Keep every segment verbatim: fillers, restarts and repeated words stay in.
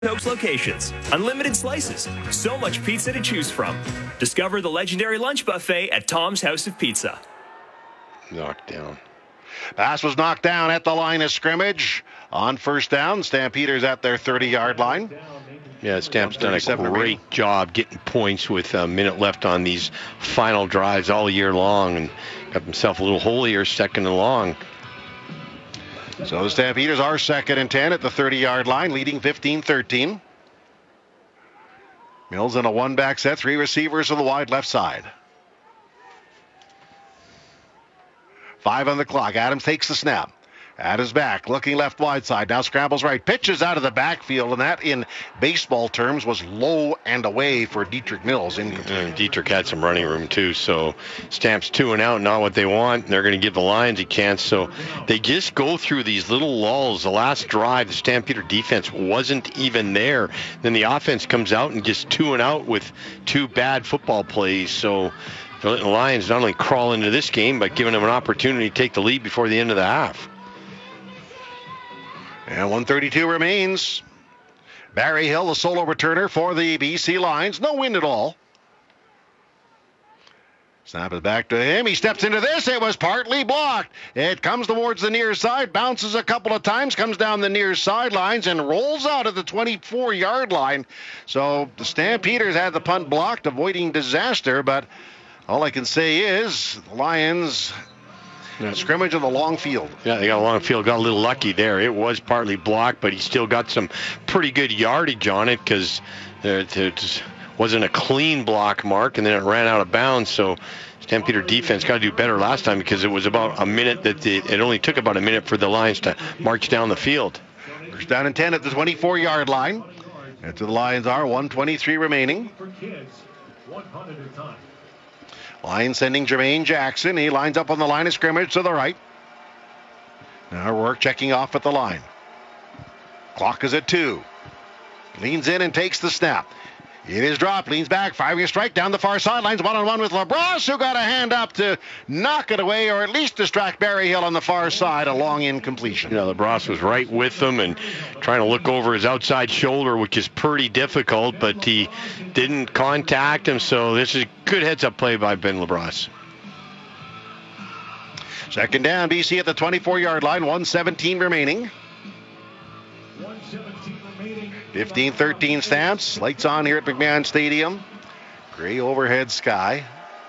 Oaks locations. Unlimited slices. So much pizza to choose from. Discover the legendary lunch buffet at Tom's House of Pizza. Knocked down. Pass was knocked down at the line of scrimmage. On first down, Stampeders at their thirty-yard line. Yeah, Stamp's done a great job getting points with a minute left on these final drives all year long and got himself a little hole here, second and long. So the Stampeders are second and ten at the thirty-yard line, leading fifteen thirteen. Mills in a one-back set, three receivers to the wide left side. Five on the clock. Adams takes the snap. Adams back, looking left wide side. Now scrambles right. Pitches out of the backfield, and that in baseball terms was low and away for Dietrich Mills. And Dietrich had some running room too, so Stamps two and out, not what they want. They're going to give the Lions a chance, so they just go through these little lulls. The last drive, the Stampeder defense wasn't even there. Then the offense comes out and gets two and out with two bad football plays, so the Lions not only crawl into this game, but giving them an opportunity to take the lead before the end of the half. And one thirty-two remains. Barry Hill, the solo returner for the B C Lions. No wind at all. Snap it back to him. He steps into this. It was partly blocked. It comes towards the near side, bounces a couple of times, comes down the near sidelines, and rolls out at the twenty-four-yard line. So the Stampeders had the punt blocked, avoiding disaster, but all I can say is the Lions... Yeah. Scrimmage of the long field. Yeah, they got a long field. Got a little lucky there. It was partly blocked, but he still got some pretty good yardage on it because it wasn't a clean block mark, and then it ran out of bounds. So Stampeder defense got to do better last time because it was about a minute that the, it only took about a minute for the Lions to march down the field. First down and ten at the twenty-four-yard line. That's where the Lions are. one twenty-three remaining. Lions sending Jermaine Jackson. He lines up on the line of scrimmage to the right. Now Rourke checking off at the line. Clock is at two. Leans in and takes the snap. It is dropped. Leans back. Firing a strike down the far sidelines. One-on-one with LaBrosse, who got a hand up to knock it away or at least distract Barry Hill on the far side. A long incompletion. You know, LaBrosse was right with them and trying to look over his outside shoulder, which is pretty difficult, but he didn't contact him. So this is a good heads-up play by Ben LaBrosse. Second down, B C at the twenty-four-yard line. one seventeen remaining. fifteen thirteen Stamps. Lights on here at McMahon Stadium. Gray overhead sky.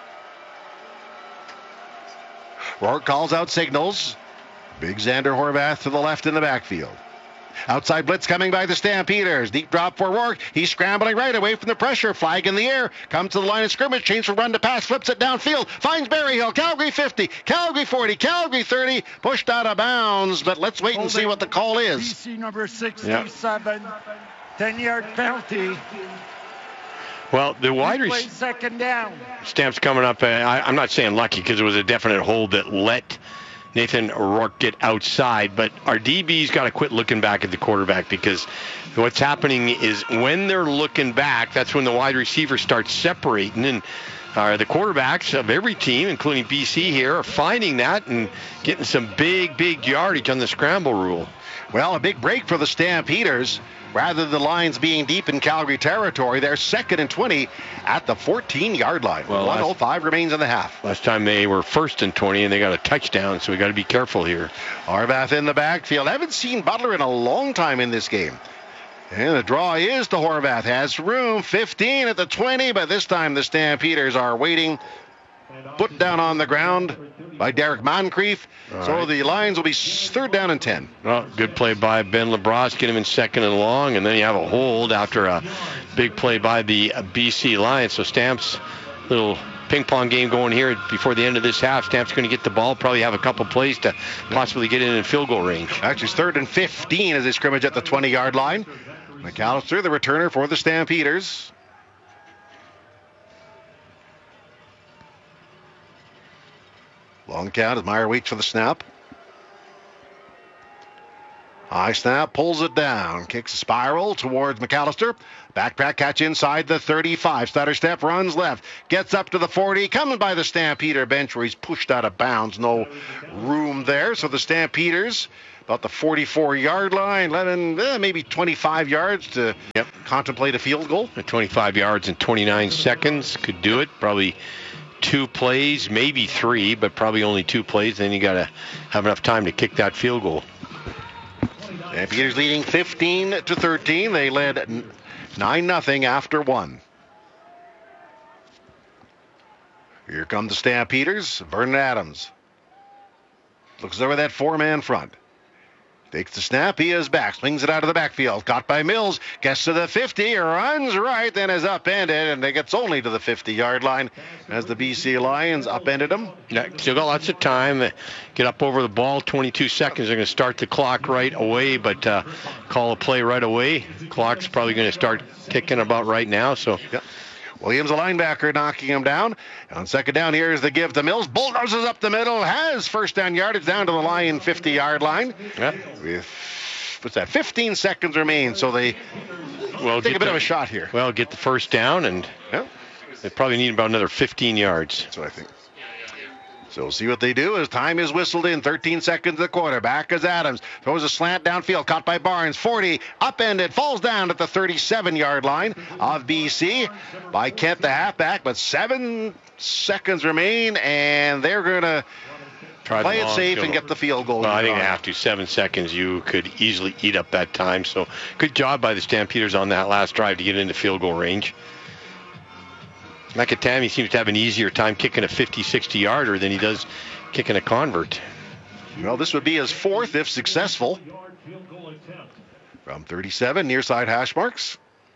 Rourke calls out signals. Big Xander Horvath to the left in the backfield. Outside blitz coming by the Stampeders. Deep drop for Rourke. He's scrambling right away from the pressure. Flag in the air. Comes to the line of scrimmage. Change from run to pass. Flips it downfield. Finds Barry Hill. Calgary fifty. Calgary forty. Calgary thirty. Pushed out of bounds. But let's wait and see what the call is. B C number sixty-seven. Yep. ten-yard penalty. Well, the wide receiver... second down. Stamps coming up. Uh, I, I'm not saying lucky because it was a definite hold that let Nathan Rourke get outside, but our D B's got to quit looking back at the quarterback because what's happening is when they're looking back, that's when the wide receiver starts separating, and uh, the quarterbacks of every team, including B C here, are finding that and getting some big, big yardage on the scramble rule. Well, a big break for the Stampeders. Rather than the Lions being deep in Calgary territory, they're second and twenty at the fourteen-yard line. Well, one oh five remains in the half. Last time they were first and twenty, and they got a touchdown, so we got to be careful here. Horvath in the backfield. I haven't seen Butler in a long time in this game. And the draw is to Horvath. Has room, fifteen at the twenty, but this time the Stampeders are waiting. Put down on the ground by Derek Moncrief. All so right. The Lions will be third down and ten. Well, good play by Ben LaBrosse. Get him in second and long, and then you have a hold after a big play by the B C Lions. So Stamps, little ping pong game going here before the end of this half. Stamps going to get the ball, probably have a couple plays to possibly get in in field goal range. Actually, it's third and fifteen as they scrimmage at the twenty-yard line. McAllister, the returner for the Stampeders. Long count as Meyer waits for the snap. High snap, pulls it down. Kicks a spiral towards McAllister. Backtrack catch inside the thirty-five. Stutter step, runs left. Gets up to the forty. Coming by the Stampeder bench where he's pushed out of bounds. No room there. So the Stampeders about the forty-four-yard line, letting eh, maybe twenty-five yards to Yep. contemplate a field goal. twenty-five yards in twenty-nine seconds could do it. Probably two plays, maybe three, but probably only two plays. Then you got to have enough time to kick that field goal. And Peters leading fifteen to thirteen. They led nine nothing after one. Here come the Stampeders. Vernon Adams looks over that four-man front. Takes the snap. He is back. Swings it out of the backfield. Caught by Mills. Gets to the fifty. Runs right. Then is upended. And it gets only to the fifty-yard line as the B C Lions upended him. Yeah, still got lots of time. Get up over the ball. twenty-two seconds. They're going to start the clock right away, but uh, call a play right away. Clock's probably going to start ticking about right now. So. Yep. Williams, a linebacker, knocking him down. On second down, here's the give to Mills. Bulldozes up the middle. Has first down yardage down to the Lion fifty-yard line. Yeah. With, what's that, fifteen seconds remain. So they well, take a bit the, of a shot here. Well, get the first down, and yeah. they probably need about another fifteen yards. That's what I think. So we'll see what they do as time is whistled in. thirteen seconds to the quarter. Back is Adams. Throws a slant downfield. Caught by Barnes. forty. Upended. Falls down at the thirty-seven-yard line of B C by Kent, the halfback. But seven seconds remain, and they're going to Try play it long safe field. and get the field goal. Well, I think they have to. Seven seconds, you could easily eat up that time. So good job by the Stampeders on that last drive to get into field goal range. Nakatami seems to have an easier time kicking a fifty, sixty-yarder than he does kicking a convert. Well, this would be his fourth if successful. From thirty-seven, near side hash marks.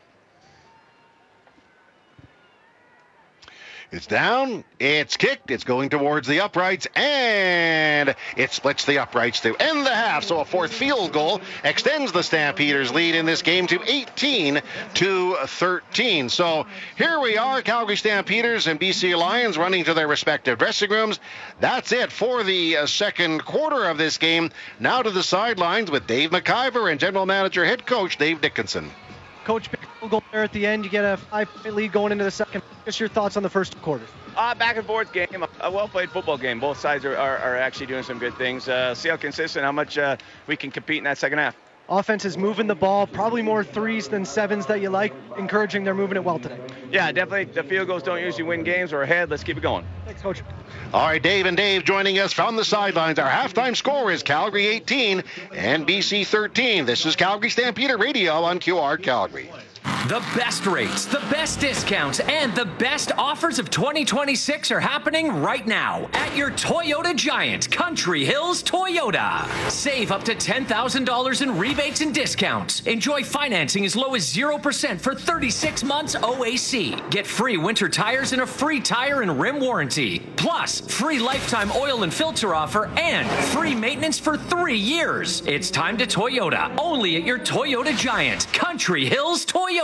It's down, it's kicked, it's going towards the uprights, and it splits the uprights to end the half. So a fourth field goal extends the Stampeders' lead in this game to eighteen to thirteen. So here we are, Calgary Stampeders and B C Lions running to their respective dressing rooms. That's it for the uh, second quarter of this game. Now to the sidelines with Dave McIver and General Manager head coach Dave Dickinson. Coach, big field goal there at the end. You get a five-point lead going into the second. Just your thoughts on the first quarter? Uh, back and forth game, a well-played football game. Both sides are, are, are actually doing some good things. Uh, see how consistent, how much uh, we can compete in that second half. Offense is moving the ball, probably more threes than sevens that you like, encouraging they're moving it well today. Yeah, definitely. The field goals don't usually win games. We're ahead. Let's keep it going. Thanks, Coach. All right, Dave and Dave joining us from the sidelines. Our halftime score is Calgary eighteen and B C thirteen. This is Calgary Stampeder Radio on Q R Calgary. The best rates, the best discounts, and the best offers of twenty twenty-six are happening right now at your Toyota Giant, Country Hills Toyota. Save up to ten thousand dollars in rebates and discounts. Enjoy financing as low as zero percent for thirty-six months O A C. Get free winter tires and a free tire and rim warranty. Plus, free lifetime oil and filter offer and free maintenance for three years. It's time to Toyota, only at your Toyota Giant, Country Hills Toyota.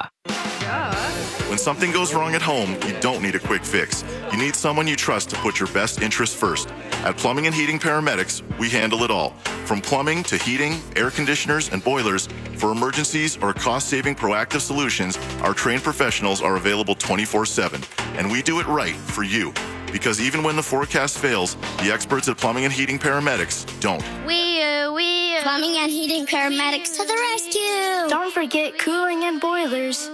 When something goes wrong at home, you don't need a quick fix. You need someone you trust to put your best interests first. At Plumbing and Heating Paramedics, we handle it all. From plumbing to heating, air conditioners, and boilers, for emergencies or cost-saving proactive solutions, our trained professionals are available twenty-four seven. And we do it right for you. Because even when the forecast fails, the experts at Plumbing and Heating Paramedics don't. We, uh, we, uh, Plumbing and Heating Paramedics to the rescue. Don't forget cooling and boilers.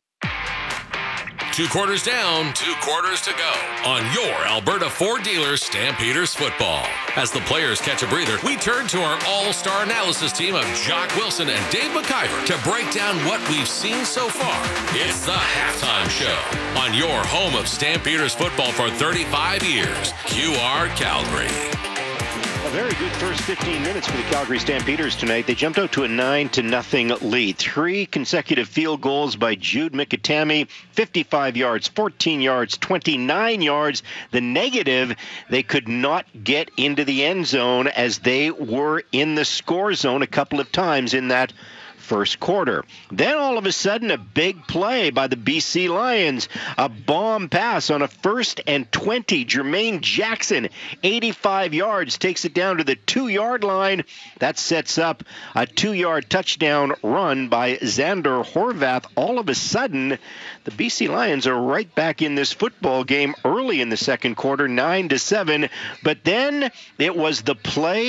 Two quarters down, two quarters to go on your Alberta Ford dealer Stampeders football. As the players catch a breather, we turn to our all-star analysis team of Jock Wilson and Dave McIver to break down what we've seen so far. It's the Halftime Show on your home of Stampeders football for thirty-five years, Q R Calgary. A very good first fifteen minutes for the Calgary Stampeders tonight. They jumped out to a nine to nothing lead. Three consecutive field goals by Jude Mikatami, fifty-five yards, fourteen yards, twenty-nine yards. The negative, they could not get into the end zone as they were in the score zone a couple of times in that first quarter. Then all of a sudden, a big play by the B C Lions. A bomb pass on a first and twenty. Jermaine Jackson, eighty-five yards, takes it down to the two-yard line. That sets up a two-yard touchdown run by Xander Horvath. All of a sudden, the B C Lions are right back in this football game early in the second quarter, nine to seven. But then it was the play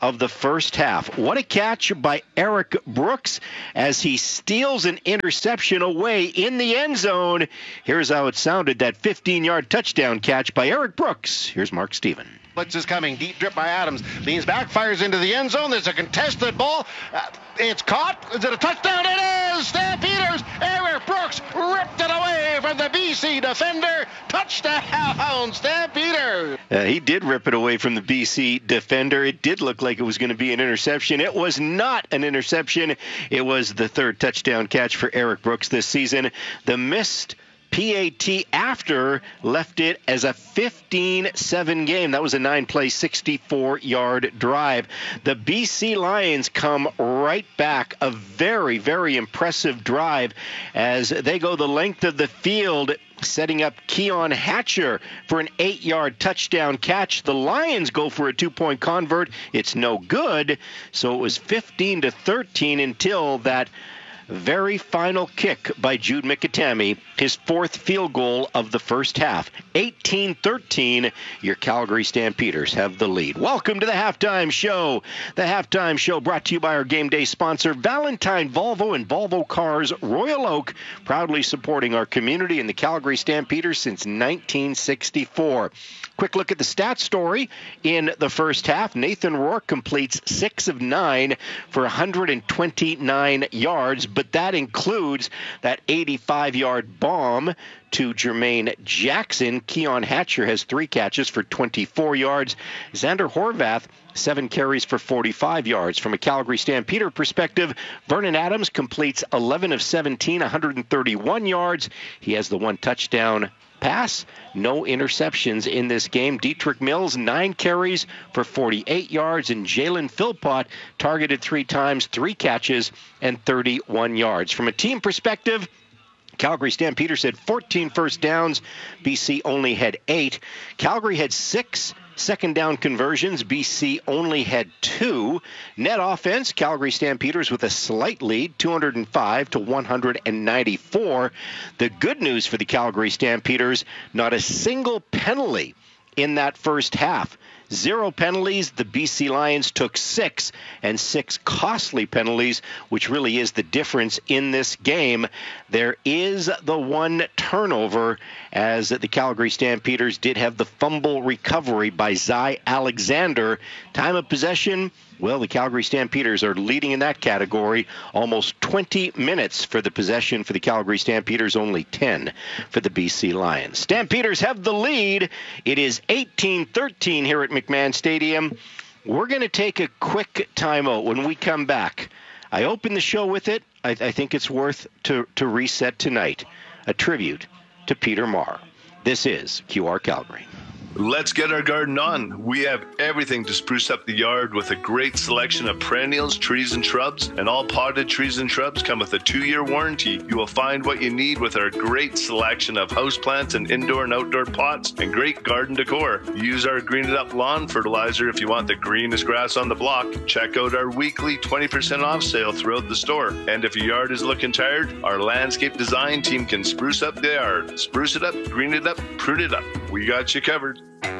of the first half. What a catch by Eric Brooks as he steals an interception away in the end zone. Here's how it sounded, that fifteen-yard touchdown catch by Eric Brooks. Here's Mark Steven. Blitz is coming. Deep drip by Adams. Leans back, fires into the end zone. There's a contested ball. Uh, it's caught. Is it a touchdown? It is! Stampeders! Eric Brooks ripped it away from the B C defender. Touchdown, Stampeders! Uh, he did rip it away from the B C defender. It did look like it was going to be an interception. It was not an interception. It was the third touchdown catch for Eric Brooks this season. The missed P A T after left it as a fifteen seven game. That was a nine-play, sixty-four-yard drive. The B C Lions come right back. A very, very impressive drive as they go the length of the field, setting up Keon Hatcher for an eight-yard touchdown catch. The Lions go for a two-point convert. It's no good. So it was fifteen to thirteen until that very final kick by Jude Mikitami, his fourth field goal of the first half. eighteen thirteen, your Calgary Stampeders have the lead. Welcome to the Halftime Show. The Halftime Show brought to you by our game day sponsor, Valentine Volvo and Volvo Cars Royal Oak, proudly supporting our community and the Calgary Stampeders since nineteen sixty-four. Quick look at the stat story in the first half. Nathan Rourke completes six of nine for one hundred twenty-nine yards, but that includes that eighty-five-yard bomb to Jermaine Jackson. Keon Hatcher has three catches for twenty-four yards. Xander Horvath, seven carries for forty-five yards. From a Calgary Stampeder perspective, Vernon Adams completes eleven of seventeen, one hundred thirty-one yards. He has the one touchdown pass, no interceptions in this game. Dietrich Mills, nine carries for forty-eight yards, and Jalen Philpott targeted three times, three catches, and thirty-one yards. From a team perspective, Calgary Stampeders had fourteen first downs. B C only had eight. Calgary had six second down conversions. B C only had two. Net offense, Calgary Stampeders with a slight lead, two hundred five to one hundred ninety-four. The good news for the Calgary Stampeders, not a single penalty in that first half. Zero penalties. The B C Lions took six, and six costly penalties, which really is the difference in this game. There is the one turnover, as the Calgary Stampeders did have the fumble recovery by Zy Alexander. Time of possession, well, the Calgary Stampeders are leading in that category. Almost twenty minutes for the possession for the Calgary Stampeders, only ten for the B C Lions. Stampeders have the lead. It is eighteen thirteen here at McMahon Stadium. We're going to take a quick timeout. When we come back, I opened the show with it. I, I think it's worth to, to reset tonight. A tribute to Peter Marr. This is Q R Calgary. Let's get our garden on. We have everything to spruce up the yard with a great selection of perennials, trees, and shrubs. And all potted trees and shrubs come with a two-year warranty. You will find what you need with our great selection of houseplants and indoor and outdoor pots and great garden decor. Use our Green It Up lawn fertilizer if you want the greenest grass on the block. Check out our weekly twenty percent off sale throughout the store. And if your yard is looking tired, our landscape design team can spruce up the yard. Spruce it up, green it up, prune it up. We got you covered.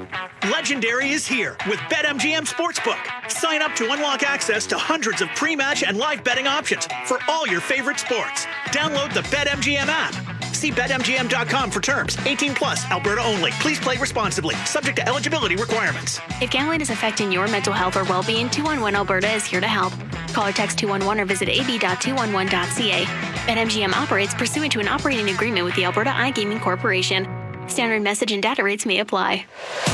Legendary is here with BetMGM Sportsbook. Sign up to unlock access to hundreds of pre-match and live betting options for all your favorite sports. Download the BetMGM app. See Bet M G M dot com for terms. eighteen plus, Alberta only. Please play responsibly. Subject to eligibility requirements. If gambling is affecting your mental health or well-being, two one one Alberta is here to help. Call or text two one one or visit a b dot two one one dot c a. BetMGM operates pursuant to an operating agreement with the Alberta iGaming Corporation. Standard message and data rates may apply.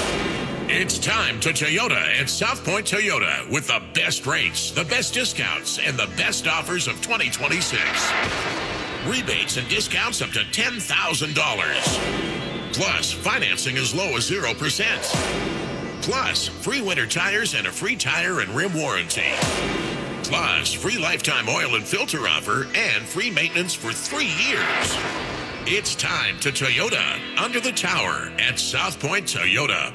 It's time to Toyota at South Point Toyota with the best rates, the best discounts, and the best offers of twenty twenty-six. Rebates and discounts up to ten thousand dollars. Plus, financing as low as zero percent. Plus, free winter tires and a free tire and rim warranty. Plus, free lifetime oil and filter offer and free maintenance for three years. It's time to Toyota under the tower at South Point Toyota.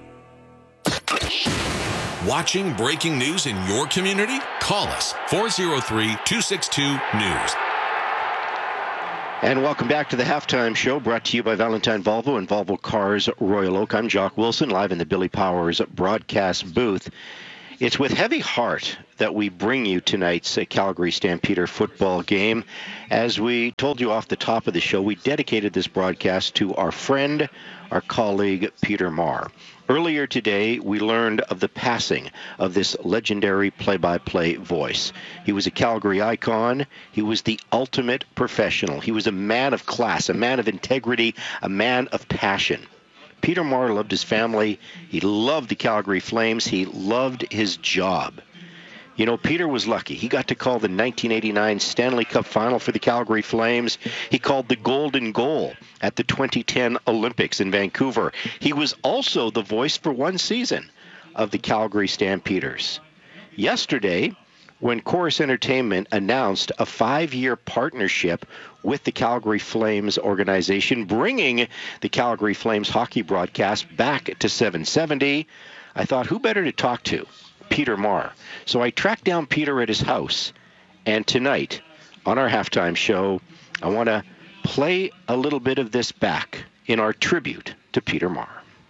Watching breaking news in your community? Call us four oh three, two six two, news. And welcome back to the Halftime Show, brought to you by Valentine Volvo and Volvo Cars Royal Oak. I'm Jock Wilson, live in the Billy Powers broadcast booth. It's with heavy heart that we bring you tonight's uh, Calgary Stampeder football game. As we told you off the top of the show, we dedicated this broadcast to our friend, our colleague, Peter Maher. Earlier today, we learned of the passing of this legendary play-by-play voice. He was a Calgary icon. He was the ultimate professional. He was a man of class, a man of integrity, a man of passion. Peter Maher loved his family. He loved the Calgary Flames. He loved his job. You know, Peter was lucky. He got to call the nineteen eighty-nine Stanley Cup Final for the Calgary Flames. He called the golden goal at the twenty ten Olympics in Vancouver. He was also the voice for one season of the Calgary Stampeders. Yesterday, when Chorus Entertainment announced a five-year partnership with the Calgary Flames organization, bringing the Calgary Flames hockey broadcast back to seven seventy, I thought, who better to talk to? Peter Maher. So I tracked down Peter at his house, and tonight on our halftime show, I want to play a little bit of this back in our tribute to Peter Maher.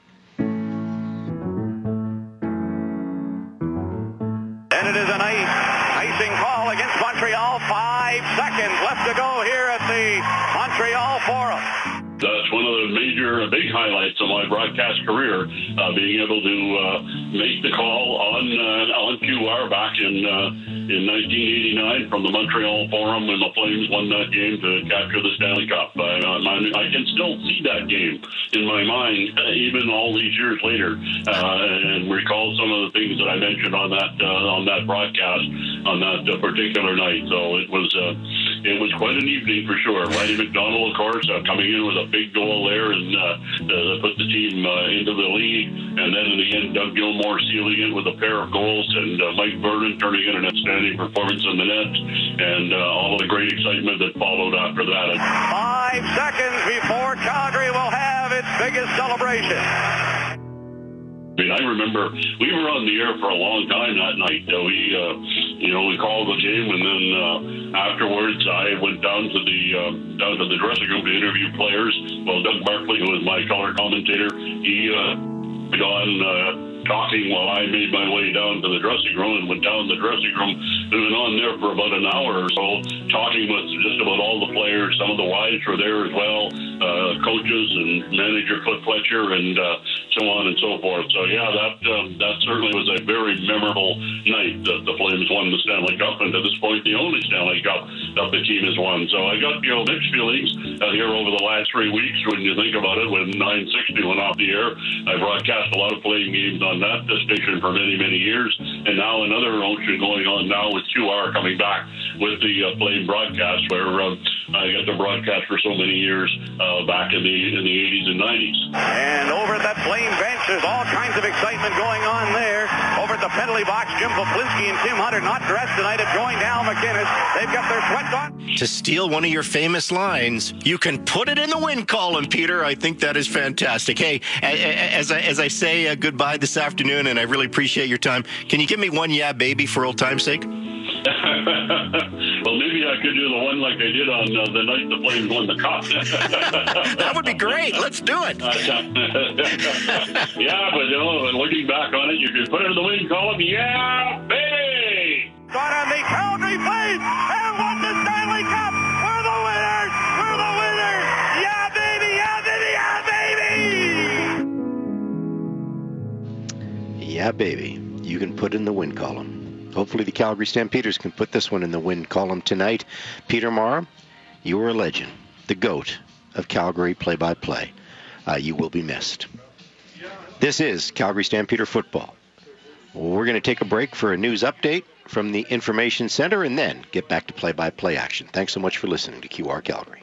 And it is an ice, icing call against Montreal. Five seconds left to go here at the Montreal Forum. That's one of the major, big highlights of my broadcast career, uh, being able to uh, make the call on uh, on Q R back in uh, in nineteen eighty-nine from the Montreal Forum when the Flames won that game to capture the Stanley Cup. I, I, I can still see that game in my mind, uh, even all these years later, uh, and recall some of the things that I mentioned on that uh, on that broadcast on that uh, particular night. So it was uh, it was quite an evening for sure. Randy McDonald, of course, uh, coming in with a big goal there and uh, uh, put the team uh, into the lead. And then in the end, Doug Gilmour sealing it with a pair of goals, and uh, Mike Vernon turning in an outstanding performance in the net, and uh, all of the great excitement that followed after that. Five seconds before Calgary will have its biggest celebration. I mean, I remember we were on the air for a long time that night. Uh, we, uh, you know, we called the game, and then uh, afterwards, I went down to the uh, down to the dressing room to interview players. Well, Doug Barkley, who was my color commentator, he uh, went on uh, talking while I made my way down to the dressing room, and went down to the dressing room. We went on there for about an hour or so, talking with just about all the players. Some of the wives were there as well, uh, coaches and manager Cliff Fletcher, and uh, so on and so forth. So yeah, that um, that certainly was a very memorable night that the Flames won the Stanley Cup, and to this point, the only Stanley Cup that the team has won. So I got, you know, mixed feelings uh, here over the last three weeks when you think about it. When nine sixty went off the air, I broadcast a lot of Flame games on that station for many, many years, and now another motion going on now with Q R coming back with the uh, Flame broadcast, where uh, I got to broadcast for so many years uh, back in the in the eighties and nineties. And over at that Flame bench, there's all kinds of excitement going on there. Over at the penalty box, Jim Poplinski and Tim Hunter not dressed tonight at joined Al McInnes. They've got their sweats on. To steal one of your famous lines, you can put it in the win column, Peter. I think that is fantastic. Hey, as I, as I say uh, goodbye this afternoon, and I really appreciate your time, can you give me one yeah, baby, for old time's sake? Well, maybe I could do the one like I did on uh, the night the Flames won the Cup. That would be great. Let's do it. Uh, yeah, but you know, looking back on it, you can put it in the win column. Yeah, baby! Got on the Calgary Flames and won the Stanley Cup. We're the winners. We're the winners. Yeah, baby. Yeah, baby. Yeah, baby. Yeah, baby. You can put in the win column. Hopefully the Calgary Stampeders can put this one in the win column tonight. Peter Maher, you are a legend, the GOAT of Calgary play-by-play. Uh, you will be missed. This is Calgary Stampeder football. We're going to take a break for a news update from the Information Center and then get back to play-by-play action. Thanks so much for listening to Q R Calgary.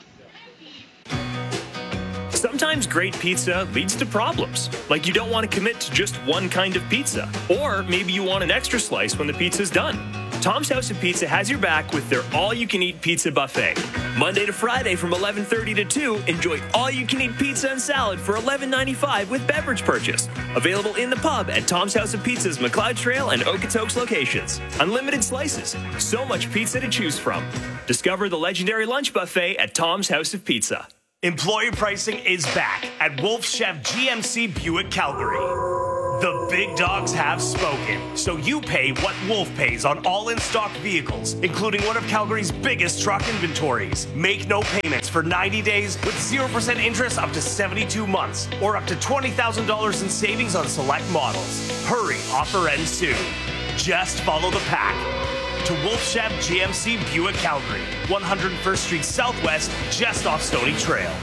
Sometimes great pizza leads to problems, like you don't want to commit to just one kind of pizza, or maybe you want an extra slice when the pizza's done. Tom's House of Pizza has your back with their all-you-can-eat pizza buffet. Monday to Friday from eleven thirty to two, enjoy all-you-can-eat pizza and salad for eleven ninety-five with beverage purchase. Available in the pub at Tom's House of Pizza's McLeod Trail and Okotoks locations. Unlimited slices, so much pizza to choose from. Discover the legendary lunch buffet at Tom's House of Pizza. Employer pricing is back at Wolf Chef G M C Buick Calgary. The big dogs have spoken, so you pay what Wolf pays on all in-stock vehicles, including one of Calgary's biggest truck inventories. Make no payments for ninety days with zero percent interest up to seventy-two months, or up to twenty thousand dollars in savings on select models. Hurry, offer ends soon. Just follow the pack. To Wolfshab G M C Buick Calgary, one hundred first Street Southwest, just off Stony Trail.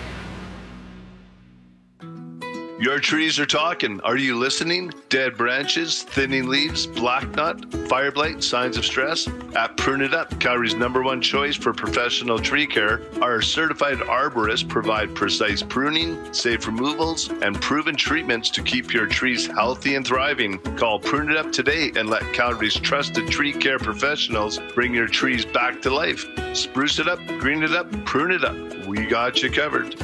Your trees are talking. Are you listening? Dead branches, thinning leaves, black knot, fire blight, signs of stress? At Prune It Up, Calgary's number one choice for professional tree care, our certified arborists provide precise pruning, safe removals, and proven treatments to keep your trees healthy and thriving. Call Prune It Up today and let Calgary's trusted tree care professionals bring your trees back to life. Spruce it up, green it up, prune it up. We got you covered.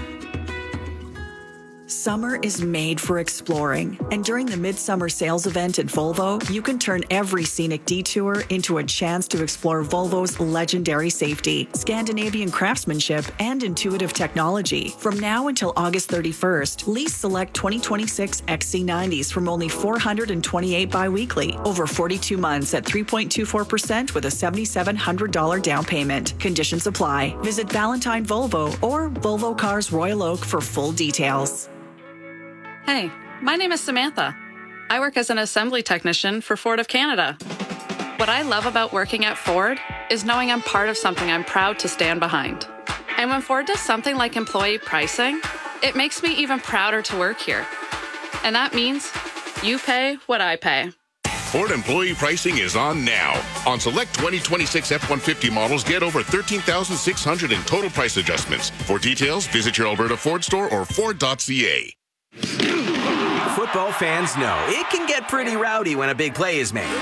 Summer is made for exploring, and during the Midsummer Sales event at Volvo, you can turn every scenic detour into a chance to explore Volvo's legendary safety, Scandinavian craftsmanship, and intuitive technology. From now until August thirty-first, lease select twenty twenty-six X C nineties from only four hundred twenty-eight biweekly, over forty-two months at three point two four percent with a seven thousand seven hundred dollars down payment. Conditions apply. Visit Valentine Volvo or Volvo Cars Royal Oak for full details. Hey, my name is Samantha. I work as an assembly technician for Ford of Canada. What I love about working at Ford is knowing I'm part of something I'm proud to stand behind. And when Ford does something like employee pricing, it makes me even prouder to work here. And that means you pay what I pay. Ford employee pricing is on now. On select twenty twenty-six F one fifty models, get over thirteen thousand six hundred dollars in total price adjustments. For details, visit your Alberta Ford store or Ford dot C A. Football fans know it can get pretty rowdy when a big play is made.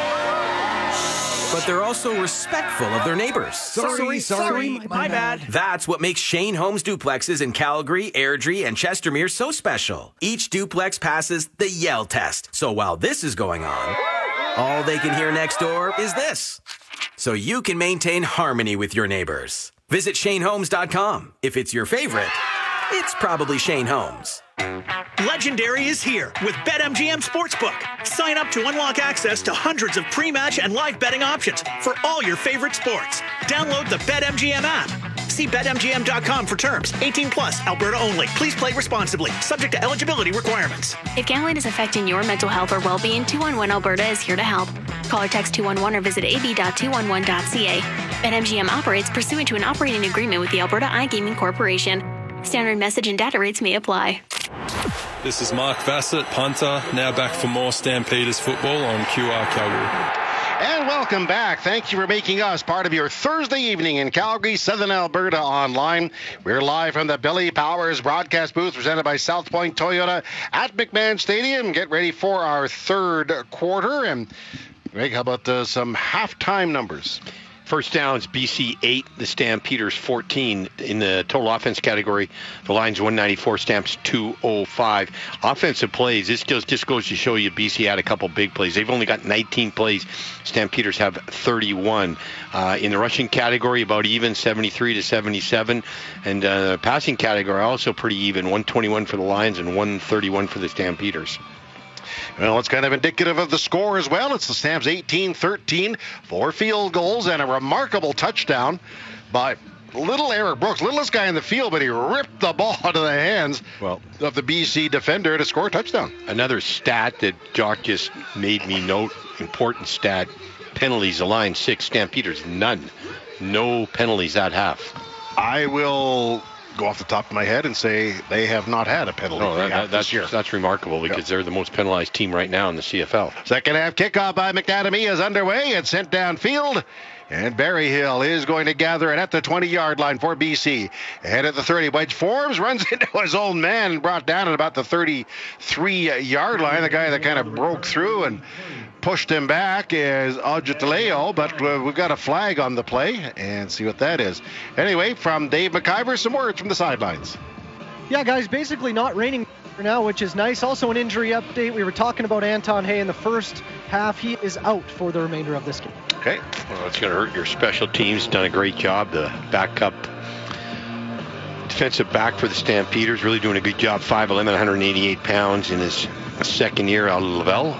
But they're also respectful of their neighbors. Sorry, sorry, sorry my, my bad. That's what makes Shane Homes duplexes in Calgary, Airdrie, and Chestermere so special. Each duplex passes the Yell test. So while this is going on, all they can hear next door is this. So you can maintain harmony with your neighbors. Visit Shane Homes dot com. If it's your favorite, it's probably Shane Homes. Legendary is here with BetMGM Sportsbook. Sign up to unlock access to hundreds of pre-match and live betting options for all your favorite sports. Download the BetMGM app. See Bet M G M dot com for terms. eighteen plus, Alberta only. Please play responsibly. Subject to eligibility requirements. If gambling is affecting your mental health or well-being, two one one Alberta is here to help. Call or text two one one or visit a b dot two one one dot c a. BetMGM operates pursuant to an operating agreement with the Alberta iGaming Corporation. Standard message and data rates may apply. This is Mark Bassett, punter, now back for more Stampeders football on Q R Calgary. And welcome back. Thank you for making us part of your Thursday evening in Calgary, Southern Alberta Online. We're live from the Billy Powers broadcast booth presented by South Point Toyota at McMahon Stadium. Get ready for our third quarter. And Greg, how about uh, some halftime numbers? First downs, B C eight, the Stampeders fourteen. In the total offense category, the Lions one ninety-four, Stamps two oh five. Offensive plays, this just, just goes to show you B C had a couple big plays. They've only got nineteen plays. Stampeders have thirty-one. Uh, in the rushing category, about even, seventy-three to seventy-seven. And uh, passing category, also pretty even, one twenty-one for the Lions and one thirty-one for the Stampeders. Well, it's kind of indicative of the score as well. It's the Stamps eighteen thirteen, four field goals and a remarkable touchdown by little Eric Brooks, littlest guy in the field, but he ripped the ball out of the hands well, of the B C defender to score a touchdown. Another stat that Jock just made me note, important stat, penalties, the Lions six, Stampeders none. No penalties at half. I will go off the top of my head and say they have not had a penalty no, that, that, this that's, year. That's remarkable because yep. they're the most penalized team right now in the C F L. Second half kickoff by McAdamy is underway. It's sent downfield. And Berryhill is going to gather it at the twenty-yard line for B C. Ahead at the thirty, Wedge forms, runs into his own man and brought down at about the thirty-three-yard line. The guy that kind of broke through and pushed him back is Ajataleo, but uh, we've got a flag on the play and see what that is. Anyway, from Dave McIver, some words from the sidelines. Yeah, guys, basically not raining now, which is nice. Also an injury update. We were talking about Anton Hay in the first half. He is out for the remainder of this game. Okay. Well, it's going to hurt your special teams. Done a great job. The backup defensive back for the Stampeders, really doing a good job. five eleven, one hundred eighty-eight pounds in his second year out of Laval.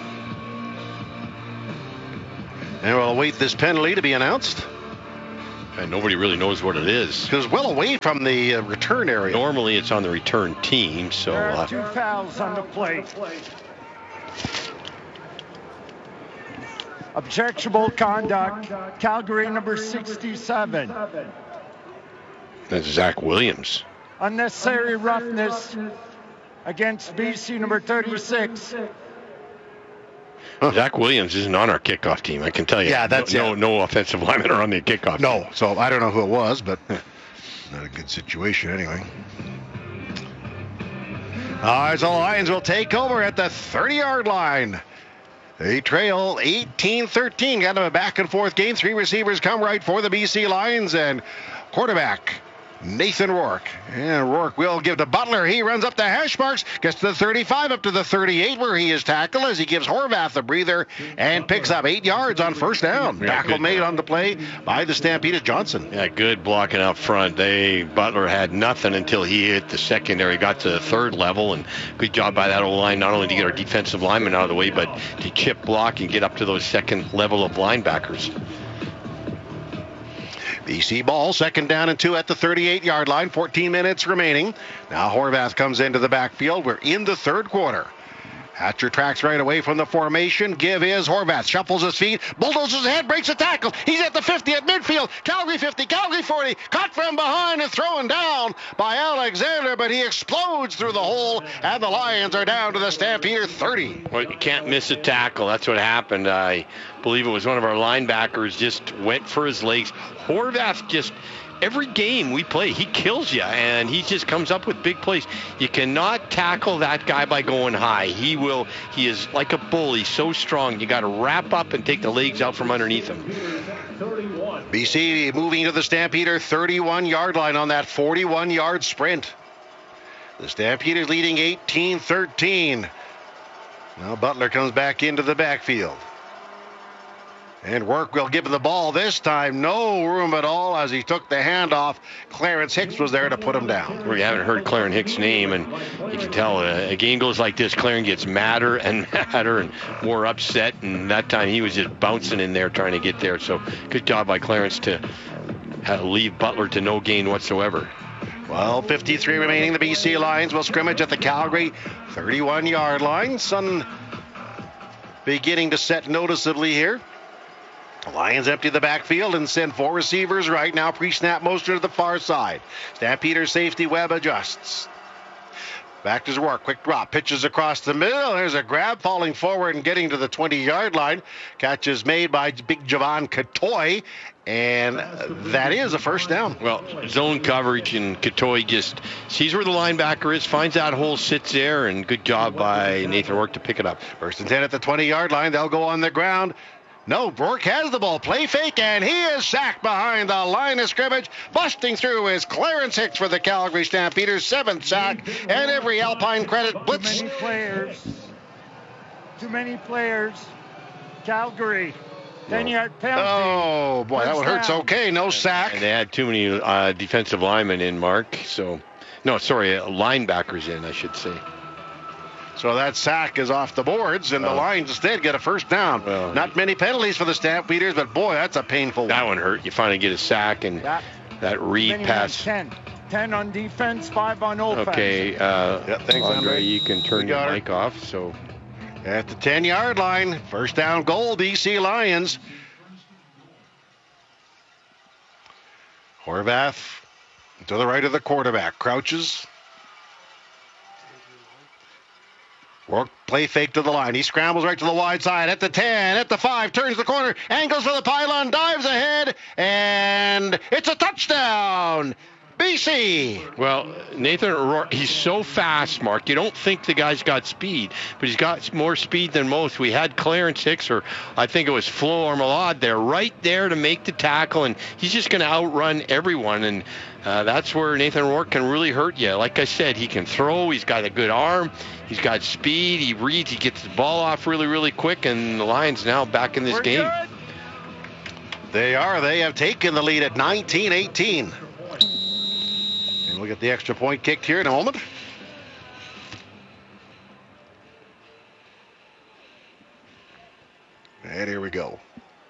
And we'll await this penalty to be announced. And nobody really knows what it is. Because well away from the uh, return area. Normally it's on the return team, so... There are uh, two fouls on the plate. Objectionable conduct, Calgary number sixty-seven. That's Zach Williams. Unnecessary roughness against B C number thirty-six. Huh. Zach Williams isn't on our kickoff team, I can tell you. Yeah, that's no, it. no, no offensive linemen are on the kickoff no, team. No, so I don't know who it was, but not a good situation anyway. All right, so the Lions will take over at the thirty-yard line. They trail eighteen thirteen. Kind of a back-and-forth game. Three receivers come right for the B C Lions, and quarterback Nathan Rourke. And Rourke will give to Butler. He runs up the hash marks, gets to the thirty-five, up to the thirty-eight, where he is tackled as he gives Horvath a breather and picks up eight yards on first down. Yeah, Tackle good. made on the play by the Stampeders Johnson. Yeah, good blocking up front. They Butler had nothing until he hit the secondary, got to the third level, and good job by that O-line, not only to get our defensive linemen out of the way, but to chip block and get up to those second level of linebackers. B C ball, second down and two at the thirty-eight-yard line, fourteen minutes remaining. Now Horvath comes into the backfield. We're in the third quarter. Hatcher tracks right away from the formation. Give is Horvath. Shuffles his feet. Bulldozes ahead. Breaks a tackle. He's at the fifty at midfield. Calgary fifty. Calgary forty. Caught from behind and thrown down by Alexander, but he explodes through the hole, and the Lions are down to the Stampeder thirty. Well, you can't miss a tackle. That's what happened. I believe it was one of our linebackers just went for his legs. Horvath just... Every game we play, he kills you, and he just comes up with big plays. You cannot tackle that guy by going high. He will. He is like a bull. He's so strong. You got to wrap up and take the legs out from underneath him. B C moving to the Stampeder thirty-one-yard line on that forty-one-yard sprint. The Stampeders leading eighteen thirteen. Now Butler comes back into the backfield. And Rourke will give the ball this time. No room at all as he took the handoff. Clarence Hicks was there to put him down. We haven't heard Clarence Hicks' name, and you can tell uh, a game goes like this, Clarence gets madder and madder and more upset, and that time he was just bouncing in there trying to get there. So good job by Clarence to uh, leave Butler to no gain whatsoever. Well, fifty-three remaining. The B C Lions will scrimmage at the Calgary thirty-one-yard line. Sun beginning to set noticeably here. The Lions empty the backfield and send four receivers right now. Pre-snap motion to the far side. Stampeders safety Webb adjusts. Back to Rourke. Quick drop. Pitches across the middle. There's a grab falling forward and getting to the twenty-yard line. Catch is made by Big Javon Katoy. And that is a first down. Well, zone coverage, and Katoy just sees where the linebacker is, finds that hole, sits there, and good job by Nathan Rourke to pick it up. First and ten at the twenty-yard line. They'll go on the ground. No, Rourke has the ball. Play fake, and he is sacked behind the line of scrimmage. Busting through is Clarence Hicks for the Calgary Stampeders. Seventh sack, and every Alpine credit blitz. Too many players. Too many players. Calgary. ten-yard penalty. Oh, boy, that one hurts. Okay, no sack. And they had too many uh, defensive linemen in, Mark. So, no, sorry, uh, linebackers in, I should say. So that sack is off the boards, and the Lions instead get a first down. Well, Not many penalties for the Stampeders, but boy, that's a painful that one. one hurt. You finally get a sack, and that, that read many pass. ten. ten on defense, five on offense. Okay, uh, yeah, thanks, Andre, Andre. you can turn We got your her. mic off. So at the ten-yard line, first down goal, B C Lions. Horvath to the right of the quarterback, crouches. Rourke play fake to the line. He scrambles right to the wide side at the ten, at the five, turns the corner, angles for the pylon, dives ahead, and it's a touchdown. B C. Well, Nathan Rourke, he's so fast, Mark. You don't think the guy's got speed, but he's got more speed than most. We had Clarence Hicks, or I think it was Flo Ormelade there, right there to make the tackle, and he's just going to outrun everyone, and uh, that's where Nathan Rourke can really hurt you. Like I said, he can throw, he's got a good arm, he's got speed, he reads, he gets the ball off really, really quick, and the Lions now back in this We're game. good. They are. They have taken the lead at nineteen eighteen. We'll get the extra point kicked here in a moment. And here we go.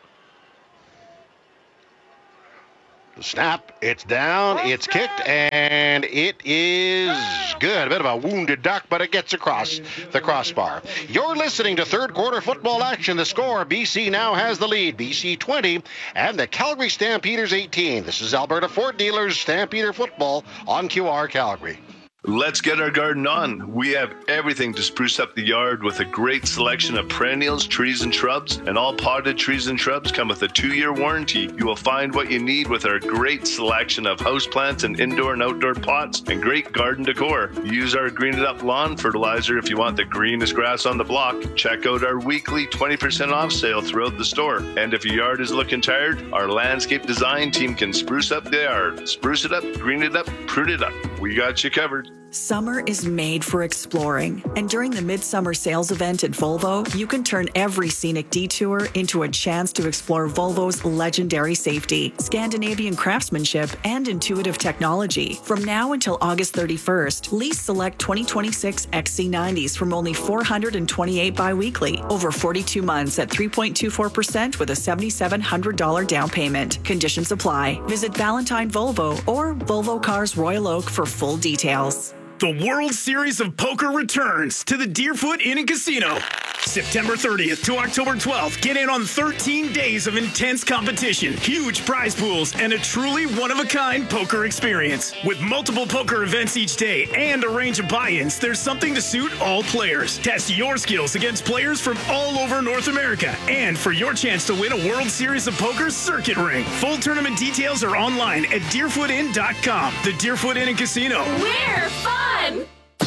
The snap, it's down, it's kicked, and it is good. A bit of a wounded duck, but it gets across the crossbar. You're listening to third quarter football action. The score, B C now has the lead. B C twenty and the Calgary Stampeders eighteen. This is Alberta Ford Dealers Stampeder Football on Q R Calgary. Let's get our garden on. We have everything to spruce up the yard with a great selection of perennials, trees, and shrubs. And all potted trees and shrubs come with a two-year warranty. You will find what you need with our great selection of houseplants and indoor and outdoor pots and great garden decor. Use our Green It Up lawn fertilizer if you want the greenest grass on the block. Check out our weekly twenty percent off sale throughout the store. And if your yard is looking tired, our landscape design team can spruce up the yard. Spruce it up, green it up, prune it up. We got you covered. Summer is made for exploring, and during the Midsummer Sales Event at Volvo, you can turn every scenic detour into a chance to explore Volvo's legendary safety, Scandinavian craftsmanship, and intuitive technology. From now until August thirty-first, lease select twenty twenty-six X C nineties from only four hundred twenty-eight biweekly, over forty-two months at three point two four percent with a seven thousand seven hundred dollars down payment. Conditions apply. Visit Valentine Volvo or Volvo Cars Royal Oak for full details. The World Series of Poker returns to the Deerfoot Inn and Casino. September thirtieth to October twelfth. Get in on thirteen days of intense competition, huge prize pools, and a truly one-of-a-kind poker experience. With multiple poker events each day and a range of buy-ins, there's something to suit all players. Test your skills against players from all over North America. And for your chance to win a World Series of Poker circuit ring. Full tournament details are online at deerfoot inn dot com. The Deerfoot Inn and Casino. We're fun!